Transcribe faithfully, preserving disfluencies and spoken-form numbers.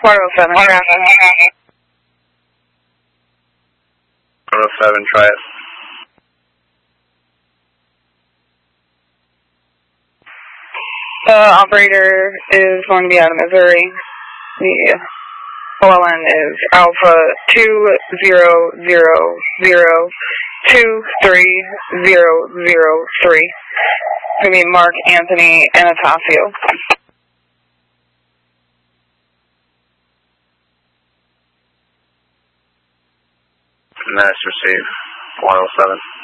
one oh seven. one oh seven, try it. The operator is going to be out of Missouri. The O L N is Alpha two zero zero zero two three zero zero three. It's going to be Mark Anthony Anastasio. Nice receive, one oh seven.